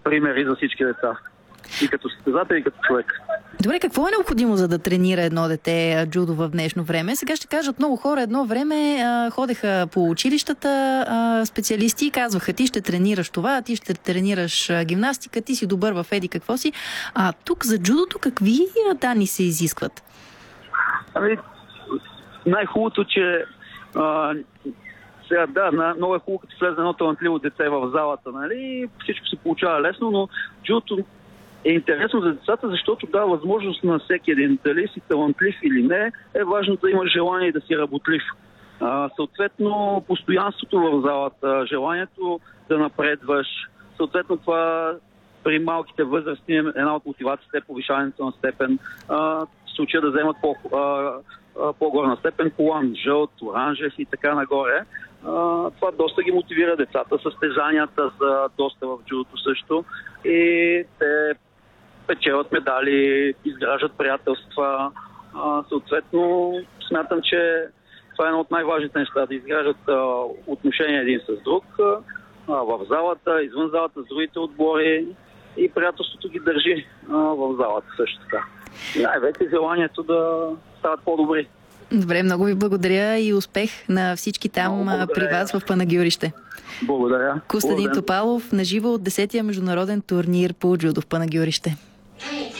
примери за всички деца. И като състезател, и като човек. Добре, какво е необходимо, за да тренира едно дете джудо в днешно време? Сега ще кажат много хора, едно време ходеха по училищата специалисти и казваха: ти ще тренираш това, ти ще тренираш гимнастика, ти си добър в еди какво си. А тук за джудото какви данни се изискват? Най-хубавото, че сега много е хубаво, като влезе едно талантливо дете в залата, нали? Всичко се получава лесно, но джудото е интересно за децата, защото дава възможност на всеки един, дали си талантлив или не, е важно да имаш желание да си работлив. Съответно, постоянството в залата, желанието да напредваш, съответно това при малките възрастни една от мотивациите е повишаването на степен, се учат да вземат по-горна степен, колан, жълт, оранжев и така нагоре. Това доста ги мотивира децата. Състезанията са доста в джудото също и те печелят медали, изграждат приятелства. Съответно, смятам, че това е едно от най-важните неща, да изграждат отношения един с друг в залата, извън залата, с другите отбори, и приятелството ги държи в залата също така. И най-вече желанието да стават по-добри. Добре, много ви благодаря и успех на всички там при вас в Панагюрище. Благодаря. Костадин Топалов наживо от 10-я международен турнир по джудо в Панагюрище.